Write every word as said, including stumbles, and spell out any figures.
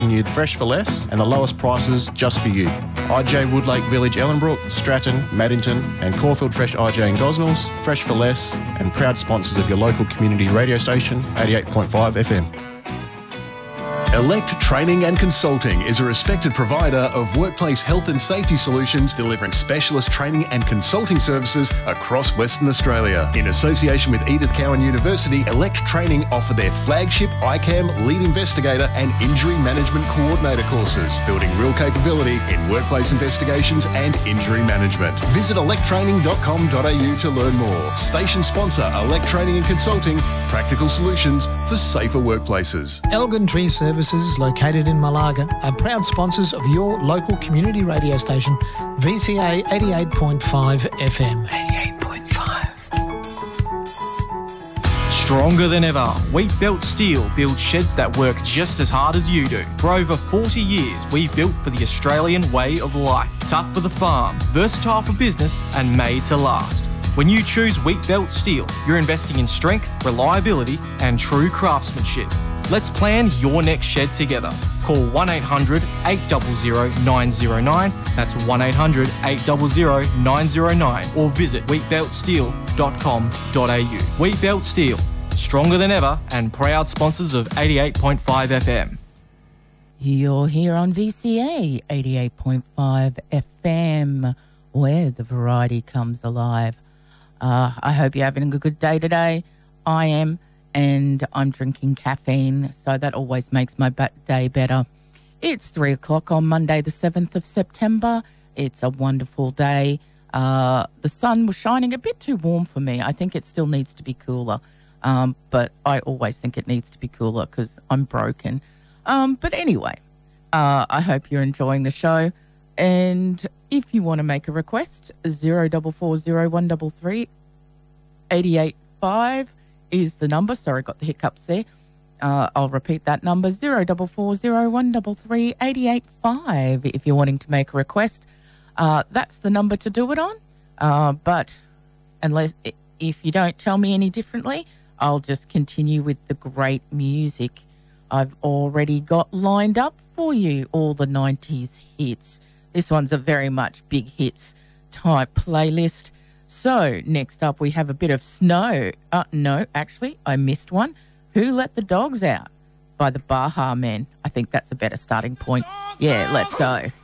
you fresh for less and the lowest prices just for you. I J Woodlake Village, Ellenbrook, Stratton, Maddington and Caulfield Fresh I J and Gosnells, fresh for less and proud sponsors of your local community radio station, eighty-eight point five F M. Elect Training and Consulting is a respected provider of workplace health and safety solutions, delivering specialist training and consulting services across Western Australia. In association with Edith Cowan University, Elect Training offer their flagship I CAM Lead Investigator and Injury Management Coordinator courses, building real capability in workplace investigations and injury management. Visit elect training dot com dot a u to learn more. Station sponsor Elect Training and Consulting, practical solutions for safer workplaces. Elgin Tree Services, located in Malaga, are proud sponsors of your local community radio station, V C A eighty-eight point five F M. eighty-eight point five. Stronger than ever, Wheat Belt Steel builds sheds that work just as hard as you do. For over forty years, we've built for the Australian way of life. Tough for the farm, versatile for business, and made to last. When you choose Wheat Belt Steel, you're investing in strength, reliability, and true craftsmanship. Let's plan your next shed together. Call one eight hundred, eight hundred, nine oh nine, that's one eight hundred, eight hundred, nine oh nine, or visit wheat belt steel dot com dot a u. Wheat Belt Steel, stronger than ever and proud sponsors of eighty-eight point five F M. You're here on V C A eighty-eight point five F M, where the variety comes alive. Uh, I hope you're having a good day today. I am. And I'm drinking caffeine, so that always makes my day better. It's three o'clock on Monday, the seventh of September. It's a wonderful day. Uh, the sun was shining a bit too warm for me. I think it still needs to be cooler, um, but I always think it needs to be cooler because I'm broken. Um, but anyway, uh, I hope you're enjoying the show. And if you want to make a request, zero four four zero one three three eight eight five is the number. Sorry, got the hiccups there. Uh, I'll repeat that number, zero four four zero one three three eight eight five if you're wanting to make a request. Uh, that's the number to do it on. Uh, but unless if you don't tell me any differently, I'll just continue with the great music I've already got lined up for you, all the nineties hits. This one's a very much big hits type playlist. So, next up, we have a bit of Snow. Uh, no, actually, I missed one. Who Let the Dogs Out by the Baha Men. I think that's a better starting point. Yeah, let's go.